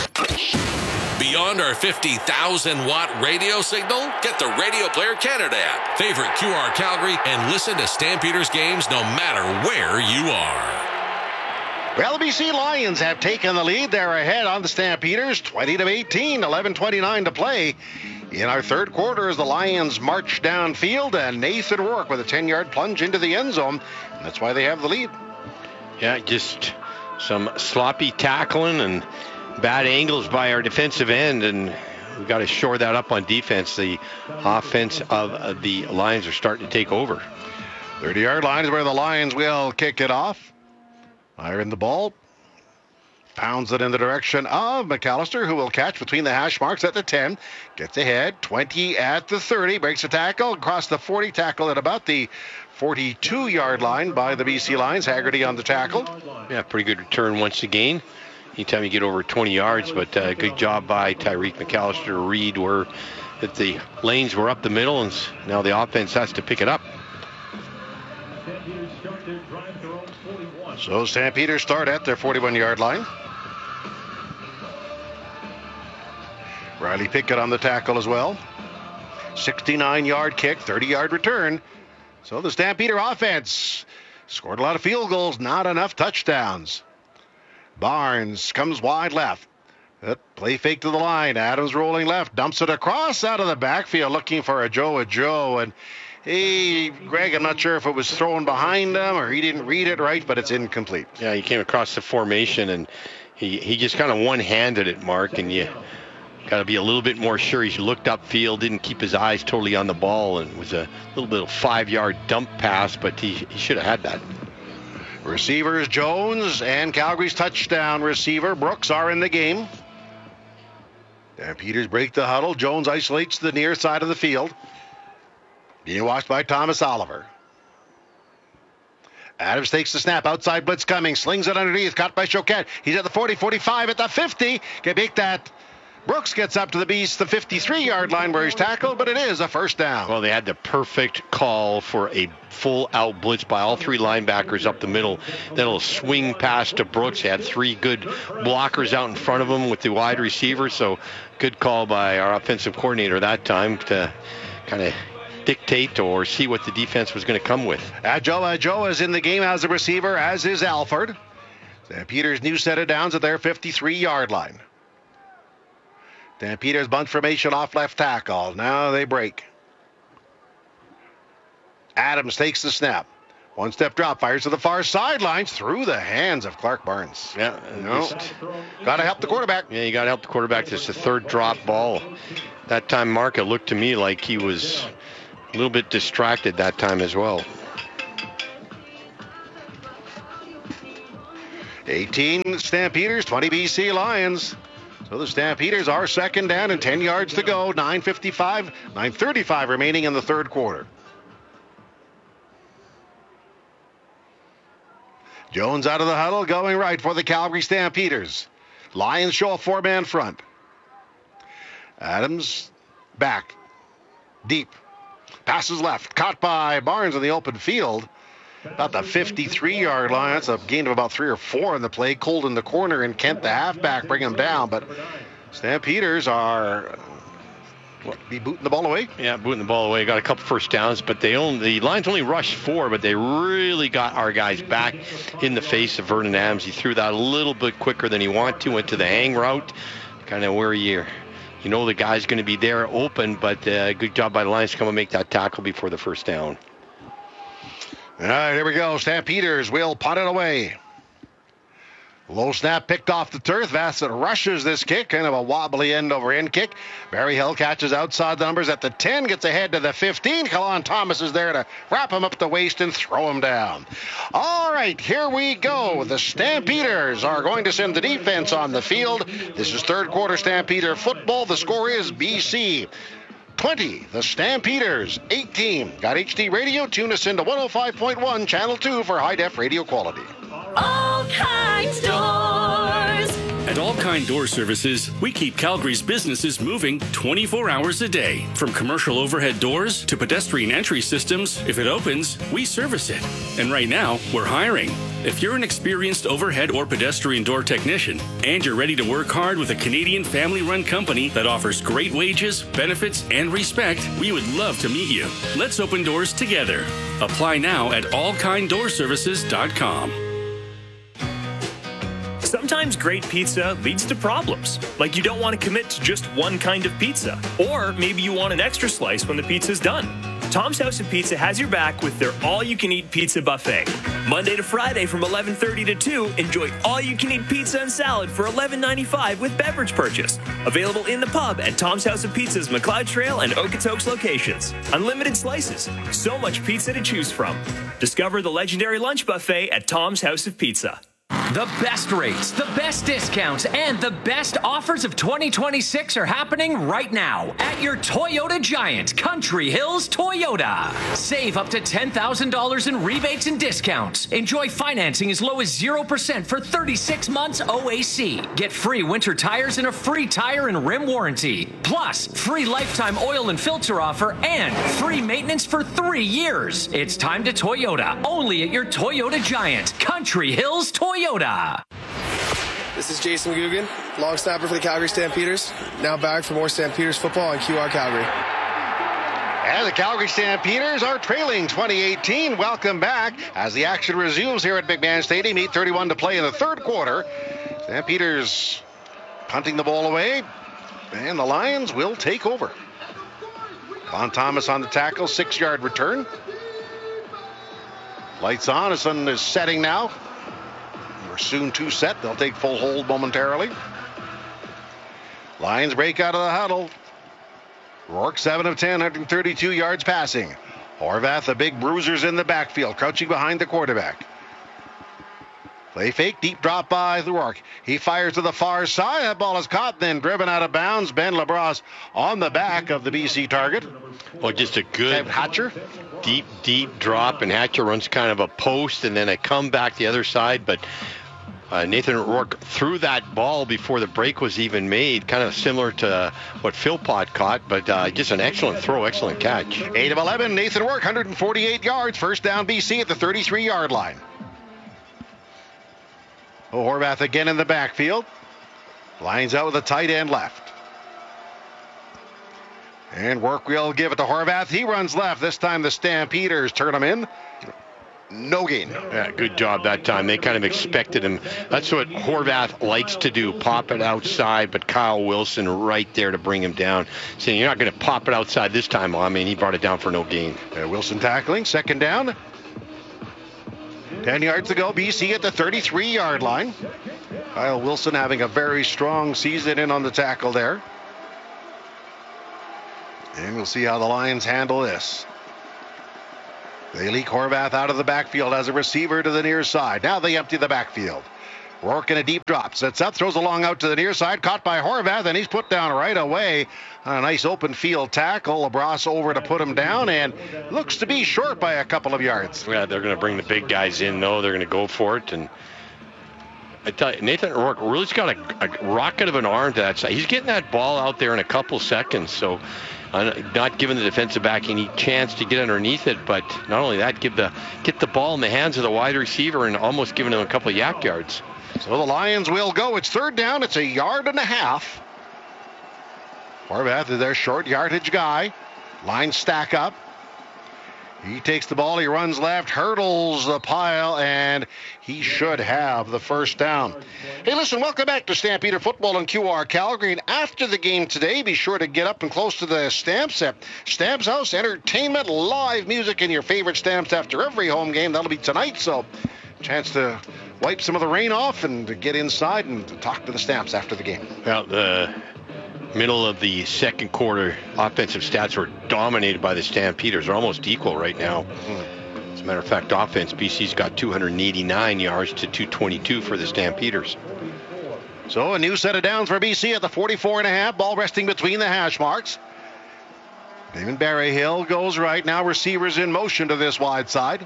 Beyond our fifty thousand watt radio signal, get the Radio Player Canada app. Favorite Q R Calgary and listen to Stampeders games no matter where you are. Well, the B C Lions have taken the lead. They're ahead on the Stampeders, twenty to eighteen, eleven twenty-nine to play. In our third quarter, as the Lions march downfield, and Nathan Rourke with a ten-yard plunge into the end zone. And that's why they have the lead. Yeah, just some sloppy tackling and bad angles by our defensive end, and we've got to shore that up on defense. The offense of the Lions are starting to take over. thirty-yard line is where the Lions will kick it off. Firing the ball. Pounds it in the direction of McAllister, who will catch between the hash marks at the ten. Gets ahead, twenty at the thirty. Breaks a tackle, across the forty. Tackle at about the forty-two-yard line by the B C Lions. Haggerty on the tackle. Yeah, pretty good return once again. Anytime you get over twenty yards, but uh, good job by Tyreek McAllister to read where that the lanes were up the middle, and now the offense has to pick it up. So Stampeders start at their forty-one-yard line. Riley Pickett on the tackle as well. sixty-nine-yard kick, thirty-yard return. So the Stampeder offense scored a lot of field goals, not enough touchdowns. Barnes comes wide left. That play fake to the line. Adams rolling left. Dumps it across out of the backfield looking for a Joe a Joe. And hey, Greg, I'm not sure if it was thrown behind him or he didn't read it right, but it's incomplete. Yeah, he came across the formation and he, he just kind of one-handed it, Mark, and you got to be a little bit more sure. He looked upfield, didn't keep his eyes totally on the ball, and it was a little bit of five-yard dump pass, but he, he should have had that. Receivers Jones and Calgary's touchdown receiver Brooks are in the game. Stampeders break the huddle. Jones isolates the near side of the field. Being watched by Thomas Oliver. Adams takes the snap. Outside blitz coming. Slings it underneath. Caught by Choquette. He's at the forty, forty-five, at the fifty. Can make that. Brooks gets up to the beast, the fifty-three-yard line where he's tackled, but it is a first down. Well, they had the perfect call for a full-out blitz by all three linebackers up the middle. Then a swing pass to Brooks. They had three good blockers out in front of him with the wide receiver, so good call by our offensive coordinator that time to kind of dictate or see what the defense was going to come with. Ajoa Ajoa is in the game as a receiver, as is Alford. Stampeders' new set of downs at their fifty-three-yard line. Stampeders bunt formation off left tackle. Now they break. Adams takes the snap. One step drop, fires to the far sidelines through the hands of Clark Barnes. Yeah, no. Got to help the quarterback. Yeah, you got to help the quarterback. This is the third drop ball. That time, Mark, it looked to me like he was a little bit distracted that time as well. eighteen Stampeders, twenty B C Lions. So the Stampeders are second down and ten yards to go. nine fifty-five, nine thirty-five remaining in the third quarter. Jones out of the huddle, going right for the Calgary Stampeders. Lions show a four-man front. Adams back, deep. Passes left, caught by Barnes in the open field. About the fifty-three-yard line. That's a gain of about three or four in the play. Cold in the corner, and Kent, the halfback, bring him down. But Stampeders are what, be booting the ball away. Yeah, booting the ball away. Got a couple first downs, but they only the Lions only rushed four, but they really got our guys back in the face of Vernon Adams. He threw that a little bit quicker than he wanted to, went to the hang route, kind of where you you know the guy's going to be there open, but uh, good job by the Lions to come and make that tackle before the first down. All right, here we go. Stampeders will punt it away. Low snap picked off the turf. Vassett rushes this kick, kind of a wobbly end-over-end kick. Barry Hill catches outside the numbers at the ten, gets ahead to the fifteen. Kalon Thomas is there to wrap him up the waist and throw him down. All right, here we go. The Stampeders are going to send the defense on the field. This is third quarter Stampeder football. The score is B C twenty, the Stampeders eighteen. Got H D radio? Tune us into one oh five point one, Channel two for high-def radio quality. All Kinds Doors. At All Kind Door Services, we keep Calgary's businesses moving twenty-four hours a day. From commercial overhead doors to pedestrian entry systems, if it opens, we service it. And right now, we're hiring. If you're an experienced overhead or pedestrian door technician and you're ready to work hard with a Canadian family-run company that offers great wages, benefits, and respect, we would love to meet you. Let's open doors together. Apply now at all kind door services dot com. Sometimes great pizza leads to problems, like you don't want to commit to just one kind of pizza, or maybe you want an extra slice when the pizza's done. Tom's House of Pizza has your back with their all-you-can-eat pizza buffet. Monday to Friday from eleven thirty to two, enjoy all-you-can-eat pizza and salad for eleven ninety-five with beverage purchase. Available in the pub at Tom's House of Pizza's McLeod Trail and Okotoks locations. Unlimited slices, so much pizza to choose from. Discover the legendary lunch buffet at Tom's House of Pizza. The best rates, the best discounts, and the best offers of twenty twenty-six are happening right now at your Toyota Giant, Country Hills Toyota. Save up to ten thousand dollars in rebates and discounts. Enjoy financing as low as zero percent for thirty-six months O A C. Get free winter tires and a free tire and rim warranty. Plus, free lifetime oil and filter offer and free maintenance for three years. It's time to Toyota, only at your Toyota Giant, Country Hills Toyota. This is Jason Guggen, long snapper for the Calgary Stampeders. Now back for more Stampeders football on Q R Calgary. And the Calgary Stampeders are trailing twenty eighteen. Welcome back as the action resumes here at McMahon Stadium. eight thirty-one to play in the third quarter. Stampeders punting the ball away, and the Lions will take over. Von Thomas on the tackle, six-yard return. Lights on. The sun is setting now. We're soon to set. They'll take full hold momentarily. Lions break out of the huddle. Rourke, seven of ten, one hundred thirty-two yards passing. Horvath, the big bruisers in the backfield, crouching behind the quarterback. Play fake, deep drop by Rourke. He fires to the far side. That ball is caught, then driven out of bounds. Ben LaBrosse on the back of the B C target. Well, just a good Hatcher. Deep, deep drop, and Hatcher runs kind of a post and then a comeback the other side, but Uh, Nathan Rourke threw that ball before the break was even made, kind of similar to what Philpott caught, but uh, just an excellent throw, excellent catch. eight of eleven, Nathan Rourke, one hundred forty-eight yards, first down B C at the thirty-three-yard line. Oh, Horvath again in the backfield. Lines out with a tight end left. And Rourke will give it to Horvath. He runs left. This time the Stampeders turn him in. No gain. Yeah, good job that time. They kind of expected him. That's what Horvath likes to do, pop it outside, but Kyle Wilson right there to bring him down, saying, you're not going to pop it outside this time. Well, I mean, he brought it down for no gain. Uh, Wilson tackling, second down. ten yards to go. B C at the thirty-three-yard line. Kyle Wilson having a very strong season in on the tackle there. And we'll see how the Lions handle this. They leak Horvath out of the backfield as a receiver to the near side. Now they empty the backfield. Rourke in a deep drop. Sets up, throws a long out to the near side. Caught by Horvath, and he's put down right away on a nice open field tackle. LaBrosse over to put him down, and looks to be short by a couple of yards. Yeah, they're going to bring the big guys in, though. They're going to go for it. And I tell you, Nathan Rourke really's got a, a rocket of an arm to that side. He's getting that ball out there in a couple seconds, so uh, not giving the defensive back any chance to get underneath it, but not only that, give the get the ball in the hands of the wide receiver and almost giving him a couple of yak yards. So the Lions will go. It's third down. It's a yard and a half. Horvath is their short yardage guy. Lines stack up. He takes the ball. He runs left, hurdles the pile, and he should have the first down. Hey, listen, welcome back to Stampeder Football on Q R Calgary. And after the game today, be sure to get up and close to the Stamps at Stamps House Entertainment. Live music and your favorite Stamps after every home game. That'll be tonight, so chance to wipe some of the rain off and to get inside and to talk to the Stamps after the game. Well, the middle of the second quarter offensive stats were dominated by the Stampeders. They're almost equal right now. As a matter of fact, offense, B C's got two hundred eighty-nine yards to two twenty-two for the Stampeders. So a new set of downs for B C at the forty-four and a half. Ball resting between the hash marks. Damon Berryhill goes right. Now receivers in motion to this wide side.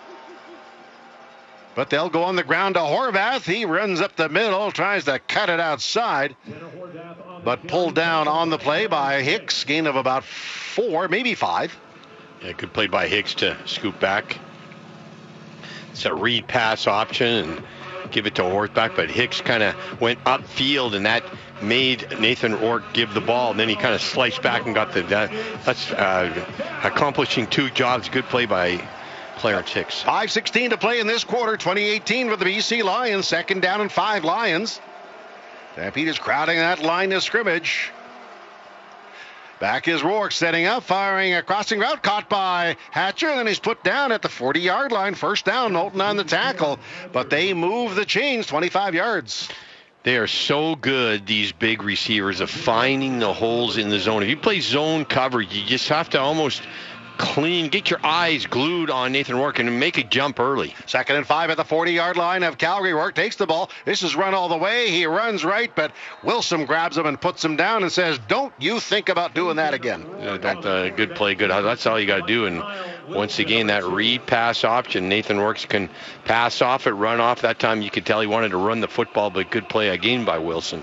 But they'll go on the ground to Horvath. He runs up the middle, tries to cut it outside, but pulled down on the play by Hicks. Gain of about four, maybe five. Yeah, good play by Hicks to scoop back. It's a read pass option and give it to Horvath, but Hicks kind of went upfield, and that made Nathan Rourke give the ball. And then he kind of sliced back and got the. That, that's uh, accomplishing two jobs. Good play by Clarence Hicks. five sixteen to play in this quarter. twenty eighteen for the B C Lions. Second down and five Lions. Stampeders crowding that line of scrimmage. Back is Rourke setting up, firing a crossing route, caught by Hatcher, and then he's put down at the forty-yard line. First down, Knowlton on the tackle, but they move the chains twenty-five yards. They are so good, these big receivers, of finding the holes in the zone. If you play zone coverage, you just have to almost clean, get your eyes glued on Nathan Rourke and make a jump early. Second and five at the forty-yard line of Calgary. Rourke takes the ball. This is run all the way. He runs right, but Wilson grabs him and puts him down and says, don't you think about doing that again. Uh, that, uh, good play, good. That's all you got to do. And once again, that read pass option, Nathan Rourke can pass off it, run off. That time you could tell he wanted to run the football, but good play again by Wilson.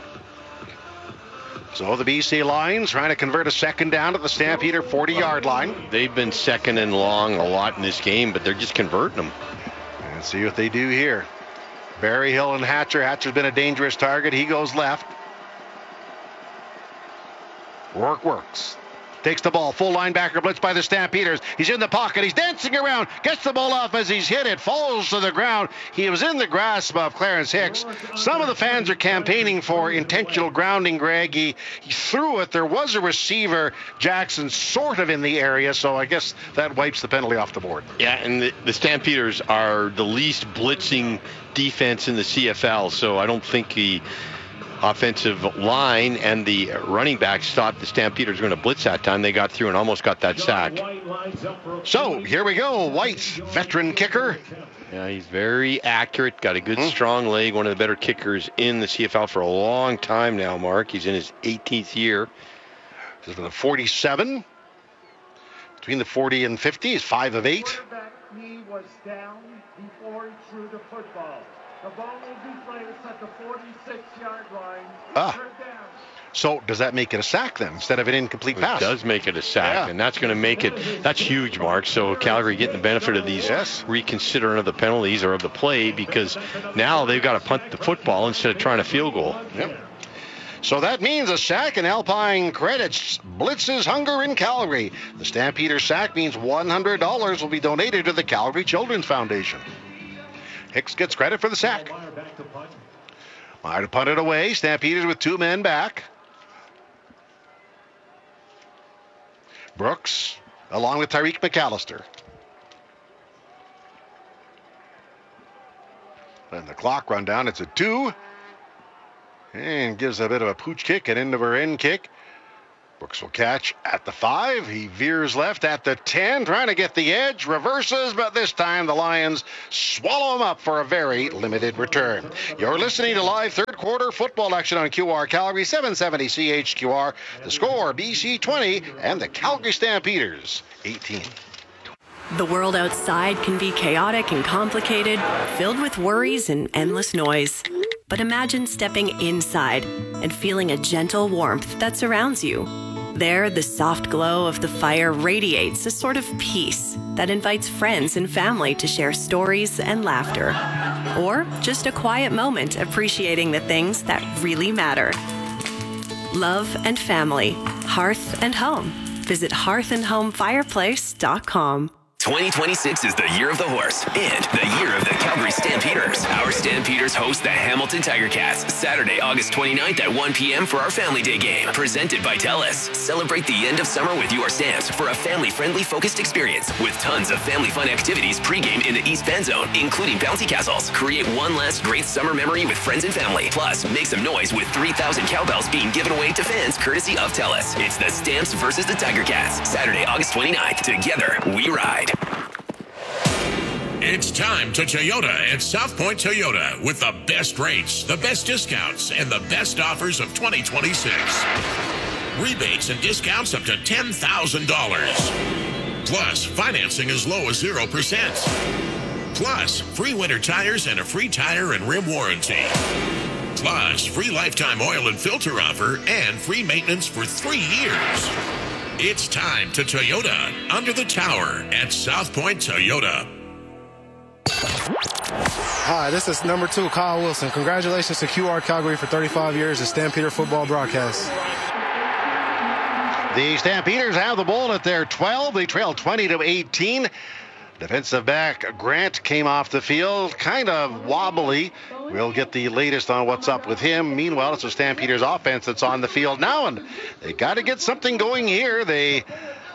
So the B C Lions trying to convert a second down at the Stampeder forty-yard line. They've been second and long a lot in this game, but they're just converting them. Let's see what they do here. Berryhill and Hatcher. Hatcher's been a dangerous target. He goes left. Rourke works. Takes the ball. Full linebacker blitz by the Stampeders. He's in the pocket. He's dancing around. Gets the ball off as he's hit it. Falls to the ground. He was in the grasp of Clarence Hicks. Some of the fans are campaigning for intentional grounding, Greg. He, he threw it. There was a receiver, Jackson, sort of in the area, so I guess that wipes the penalty off the board. Yeah, and the, the Stampeders are the least blitzing defense in the C F L, so I don't think the offensive line and the running backs thought the Stampeders were going to blitz that time. They got through and almost got that sack. So here we go. White, veteran kicker. Yeah, he's very accurate, got a good mm-hmm. strong leg, one of the better kickers in the C F L for a long time now, Mark. He's in his eighteenth year. This is the forty-seven. Between the forty and fifty, he's five of eight. Quarterback knee was down before he threw the football. The ball will be placed at the forty-six-yard line. Ah. So does that make it a sack then instead of an incomplete pass? It does make it a sack, yeah. And that's going to make it, that's huge, Mark. So Calgary getting the benefit of these yes. reconsidering of the penalties or of the play, because now they've got to punt the football instead of trying a field goal. Yep. So that means a sack, and Alpine credits Blitz's hunger in Calgary. The Stampeder sack means one hundred dollars will be donated to the Calgary Children's Foundation. Hicks gets credit for the sack. Meyer to punt it away. Stampeders with two men back. Brooks along with Tyreek McAllister. And the clock run down. It's a two. And gives a bit of a pooch kick, an end over end kick. Brooks will catch at the five. He veers left at the ten, trying to get the edge, reverses, but this time the Lions swallow him up for a very limited return. You're listening to live third quarter football action on Q R Calgary, seven seventy C H Q R. The score, B C twenty and the Calgary Stampeders eighteen. The world outside can be chaotic and complicated, filled with worries and endless noise. But imagine stepping inside and feeling a gentle warmth that surrounds you. There, the soft glow of the fire radiates a sort of peace that invites friends and family to share stories and laughter. Or just a quiet moment appreciating the things that really matter. Love and family, hearth and home. Visit hearth and home fireplace dot com. twenty twenty-six is the year of the horse and the year of the Calgary Stampeders. Our Stampeders host the Hamilton Tiger Cats Saturday, August twenty-ninth at one p.m. for our Family Day game, presented by TELUS. Celebrate the end of summer with your Stamps for a family-friendly focused experience with tons of family fun activities pregame in the East Bend Zone, including bouncy castles. Create one last great summer memory with friends and family. Plus, make some noise with three thousand cowbells being given away to fans courtesy of TELUS. It's the Stamps versus the Tiger Cats, Saturday, August twenty-ninth. Together, we ride. It's time to Toyota at South Point Toyota with the best rates, the best discounts, and the best offers of twenty twenty-six. Rebates and discounts up to ten thousand dollars. Plus, financing as low as zero percent. Plus, free winter tires and a free tire and rim warranty. Plus, free lifetime oil and filter offer and free maintenance for three years. It's time to Toyota under the tower at South Point Toyota. Hi, this is number two, Kyle Wilson. Congratulations to Q R Calgary for thirty-five years of Stampeder football broadcast. The Stampeders have the ball at their twelve. They trail twenty to eighteen. Defensive back Grant came off the field, kind of wobbly. We'll get the latest on what's up with him. Meanwhile, it's the Stampeders offense that's on the field now, and they got to get something going here. They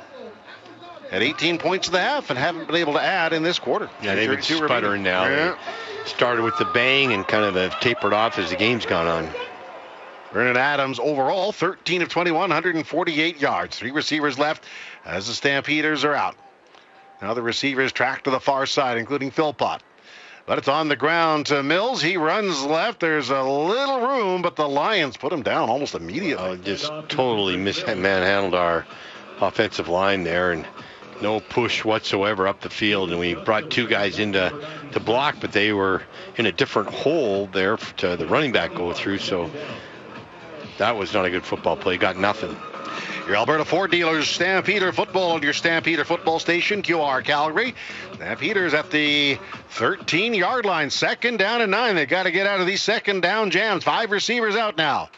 had eighteen points in the half and haven't been able to add in this quarter. Yeah, they've been sputtering now. Yeah. They started with the bang and kind of have tapered off as the game's gone on. Vernon Adams overall, thirteen of twenty-one, one hundred forty-eight yards. Three receivers left as the Stampeders are out. Now the receivers track to the far side, including Philpott. But it's on the ground to Mills. He runs left. There's a little room, but the Lions put him down almost immediately. Oh, just totally mismanhandled our offensive line there, and no push whatsoever up the field. And we brought two guys into to block, but they were in a different hole there to the running back go through. So that was not a good football play. Got nothing. Your Alberta Ford dealers, Stampeder Football on your Stampeder Football station, Q R Calgary. Stampeders at the thirteen-yard line, second down and nine. They've got to get out of these second down jams. Five receivers out now.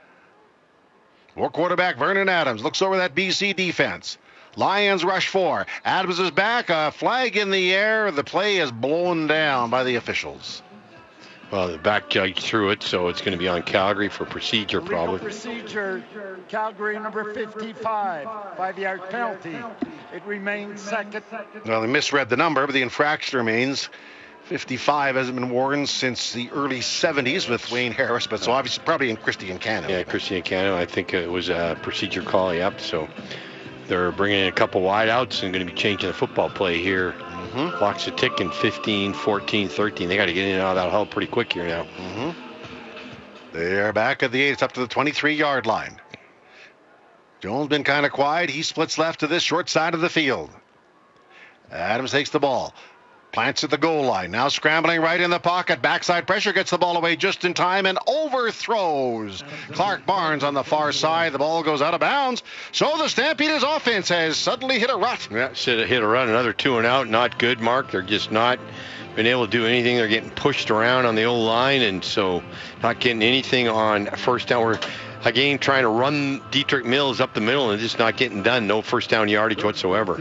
For quarterback Vernon Adams looks over that B C defense. Lions rush four. Adams is back. A flag in the air. The play is blown down by the officials. Well, the back judge threw it, so it's going to be on Calgary for procedure, probably. Procedure, Calgary number fifty-five, five-yard penalty. It remains second. Well, they misread the number, but the infraction remains. fifty-five hasn't been worn since the early seventies with Wayne Harris, but so obviously probably in Christian Canada. Yeah, Christian Canada. I think it was a procedure call, yep. So they're bringing in a couple wide outs and going to be changing the football play here. Mm-hmm. Clock's a ticking, fifteen, fourteen, thirteen. They got to get in and out of that hole pretty quick here now. Mm-hmm. They're back at the eight. It's up to the twenty-three-yard line. Jones been kind of quiet. He splits left to this short side of the field. Adams takes the ball. Plants at the goal line. Now scrambling right in the pocket. Backside pressure gets the ball away just in time and overthrows Clark Barnes on the far side. The ball goes out of bounds. So the Stampeders offense has suddenly hit a rut. Yeah, should have hit a run. Another two and out. Not good, Mark. They're just not been able to do anything. They're getting pushed around on the old line, and so not getting anything on first down. We're again trying to run Dietrich Mills up the middle and just not getting done. No first down yardage whatsoever.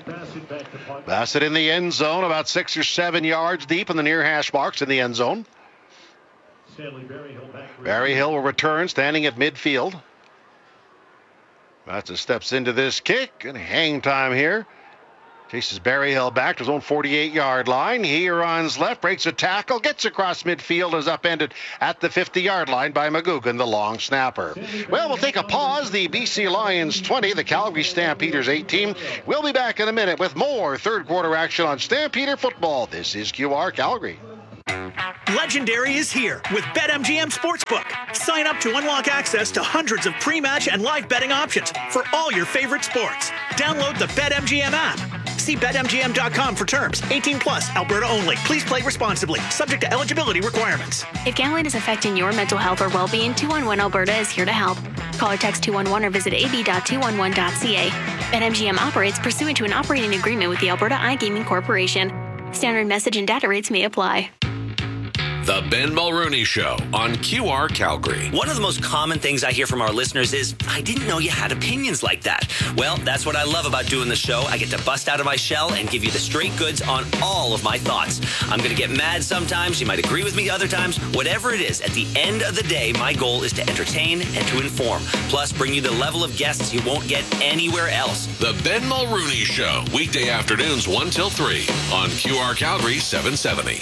Bassett in the end zone, about six or seven yards deep in the near hash marks in the end zone. Berryhill will return, standing at midfield. Bassett steps into this kick and hang time here. Chases Berryhill back to his own forty-eight-yard line. He runs left, breaks a tackle, gets across midfield, is upended at the fifty-yard line by McGugan, the long snapper. Well, we'll take a pause. The B C Lions twenty, the Calgary Stampeders eighteen. We'll be back in a minute with more third quarter action on Stampeder football. This is Q R Calgary. Legendary is here with BetMGM Sportsbook. Sign up to unlock access to hundreds of pre-match and live betting options for all your favorite sports. Download the BetMGM app. See Bet M G M dot com for terms. eighteen plus, Alberta only. Please play responsibly. Subject to eligibility requirements. If gambling is affecting your mental health or well-being, two one one Alberta is here to help. Call or text two one one or visit a b dot two one one dot c a. BetMGM operates pursuant to an operating agreement with the Alberta iGaming Corporation. Standard message and data rates may apply. The Ben Mulrooney Show on Q R Calgary. One of the most common things I hear from our listeners is, I didn't know you had opinions like that. Well, that's what I love about doing the show. I get to bust out of my shell and give you the straight goods on all of my thoughts. I'm going to get mad sometimes. You might agree with me other times. Whatever it is, at the end of the day, my goal is to entertain and to inform. Plus, bring you the level of guests you won't get anywhere else. The Ben Mulrooney Show. Weekday afternoons one till three on Q R Calgary seven seventy.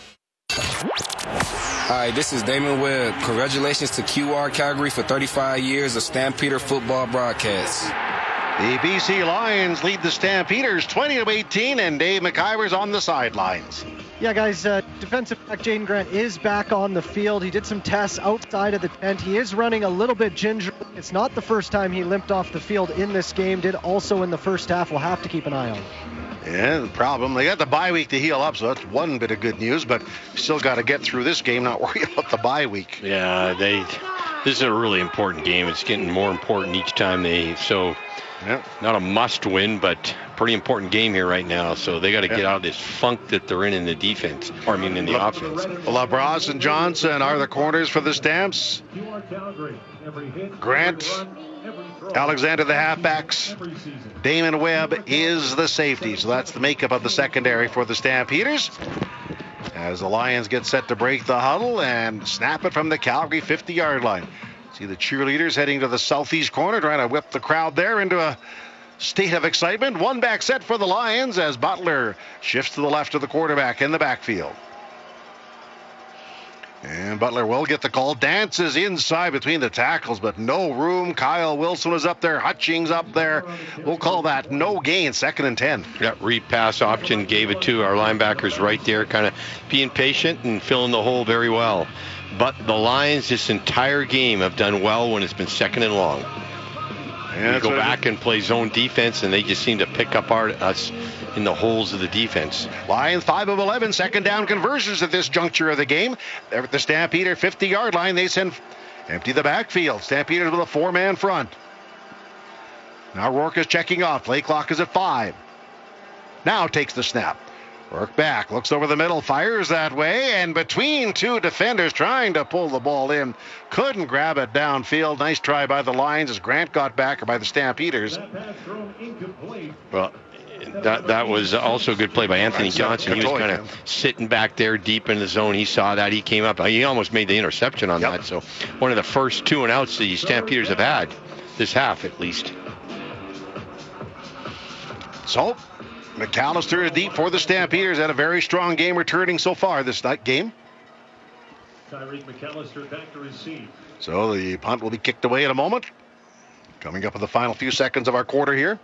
Hi, this is Damon Webb. Congratulations to Q R Calgary for thirty-five years of Stampeder football broadcasts. The B C Lions lead the Stampeders twenty to eighteen, and Dave McIver's on the sidelines. Yeah, guys, uh, defensive back Jaden Grant is back on the field. He did some tests outside of the tent. He is running a little bit gingerly. It's not the first time he limped off the field in this game. Did also in the first half. We'll have to keep an eye on. Yeah, the problem, they got the bye week to heal up, so that's one bit of good news, but still got to get through this game, not worry about the bye week. Yeah, they. This is a really important game. It's getting more important each time they, so yep. Not a must win, but pretty important game here right now, so they got to yep. get out of this funk that they're in in the defense, or I mean in the La- offense. LaBrosse and Johnson are the corners for the Stamps. Grant, Alexander the halfbacks, Damon Webb is the safety. So that's the makeup of the secondary for the Stampeders. As the Lions get set to break the huddle and snap it from the Calgary fifty-yard line. See the cheerleaders heading to the southeast corner, trying to whip the crowd there into a state of excitement. One back set for the Lions as Butler shifts to the left of the quarterback in the backfield. And Butler will get the call. Dances inside between the tackles, but no room. Kyle Wilson was up there. Hutchings up there. We'll call that no gain, second and ten. Yeah, read pass option, gave it to our linebackers right there, kind of being patient and filling the hole very well. But the Lions this entire game have done well when it's been second and long. Yeah, we go back and play zone defense, and they just seem to pick up our, us in the holes of the defense. Lions five of eleven second down conversions at this juncture of the game. They're at the Stampeder fifty-yard line. They send empty the backfield. Stampeders with a four-man front. Now Rourke is checking off. Play clock is at five. Now takes the snap. Rourke back, looks over the middle, fires that way, and between two defenders trying to pull the ball in. Couldn't grab it downfield. Nice try by the Lions as Grant got back, or by the Stampeders. Well, that that was also a good play by Anthony Johnson. He was kind of sitting back there deep in the zone. He saw that. He came up. He almost made the interception on yep. that. So one of the first two and outs the Stampeders have had this half, at least. So McAllister is deep for the Stampeders. Had a very strong game returning so far this game. Tyreek McAllister back to receive. So the punt will be kicked away in a moment. Coming up in the final few seconds of our quarter here.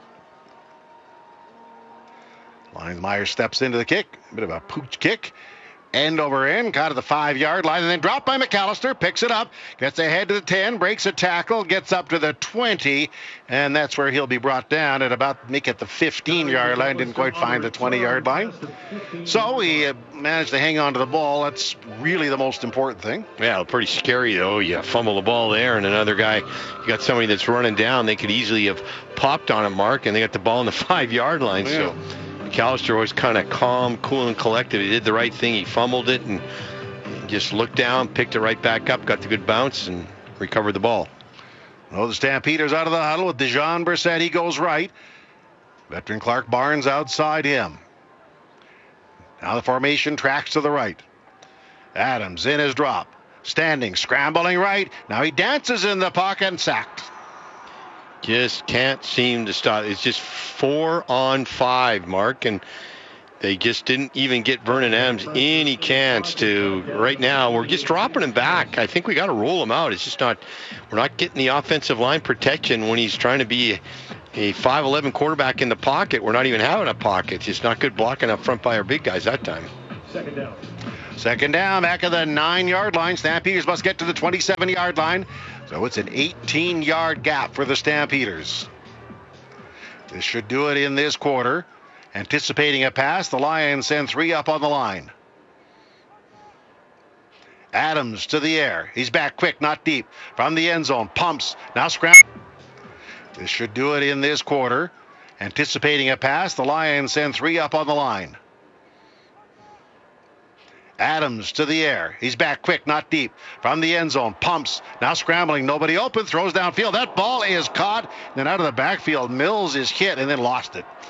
Linesmeyer steps into the kick. A bit of a pooch kick. End over end, caught at the five-yard line, and then dropped by McAllister. Picks it up, gets ahead to the ten, breaks a tackle, gets up to the twenty, and that's where he'll be brought down at about, make it the fifteen-yard line. Didn't quite find the twenty-yard line. So he uh, managed to hang on to the ball. That's really the most important thing. Yeah, pretty scary, though. You fumble the ball there, and another guy, you got somebody that's running down. They could easily have popped on it, Mark, and they got the ball on the five-yard line. Yeah. So McAllister was kind of calm, cool, and collected. He did the right thing. He fumbled it and just looked down, picked it right back up, got the good bounce, and recovered the ball. Well, the Stampeders out of the huddle with Dejon Brissett. He goes right. Veteran Clark Barnes outside him. Now the formation tracks to the right. Adams in his drop. Standing, scrambling right. Now he dances in the pocket and sacked. Just can't seem to stop. It's just four on five, Mark, and they just didn't even get Vernon Adams any chance to. Right now, we're just dropping him back. I think we got to roll him out. It's just not. We're not getting the offensive line protection when he's trying to be a five eleven quarterback in the pocket. We're not even having a pocket. It's just not good blocking up front by our big guys that time. Second down. Second down, back of the nine-yard line. Stampeders must get to the twenty-seven-yard line. So it's an eighteen-yard gap for the Stampeders. This should do it in this quarter. Anticipating a pass, the Lions send three up on the line. Adams to the air. He's back quick, not deep. From the end zone, pumps. Now scramble. This should do it in this quarter. Anticipating a pass, the Lions send three up on the line. Adams to the air. He's back quick, not deep. From the end zone, pumps. Now scrambling, nobody open, throws downfield. That ball is caught. Then out of the backfield, Mills is hit and then lost it.